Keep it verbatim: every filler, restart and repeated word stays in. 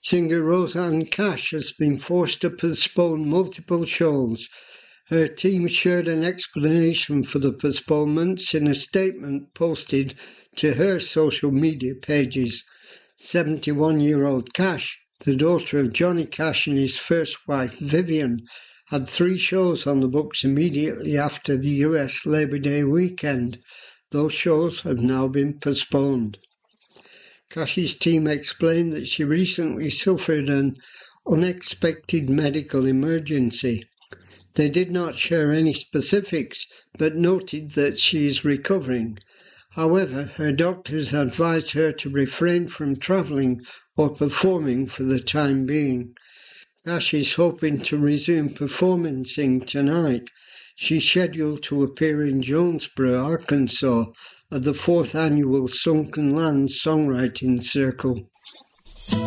Singer Rosanne Cash has been forced to postpone multiple shows. Her team shared an explanation for the postponements in a statement posted to her social media pages. seventy-one-year-old Cash, the daughter of Johnny Cash and his first wife Vivian, had three shows on the books immediately after the U S Labor Day weekend. Those shows have now been postponed. Cash's team explained that she recently suffered an unexpected medical emergency. They did not share any specifics, but noted that she is recovering. However, her doctors advised her to refrain from travelling or performing for the time being. Cash is hoping to resume performing tonight. She's scheduled to appear in Jonesboro, Arkansas, at the fourth annual Sunken Land Songwriting Circle.